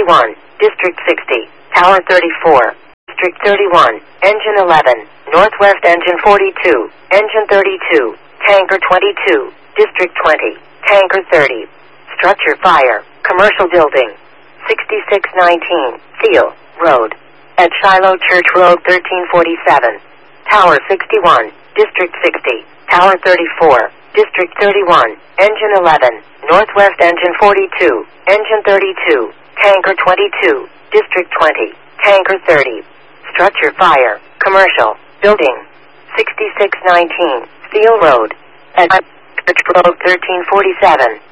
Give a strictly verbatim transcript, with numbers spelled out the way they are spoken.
thirty-one, District sixty, Tower thirty-four, District thirty-one, Engine eleven, Northwest Engine forty-two, Engine thirty-two, Tanker twenty-two, District twenty, Tanker thirty. Structure fire, commercial building. sixty-six nineteen, Seal Road. At Shiloh Church Road thirteen forty-seven. Tower sixty-one, District sixty, Tower thirty-four, District thirty-one, Engine eleven, Northwest Engine forty-two, Engine thirty-two, Tanker twenty-two, District twenty, Tanker thirty. Structure fire, commercial, building. sixty-six nineteen, Seal Road. At Church Road thirteen forty-seven.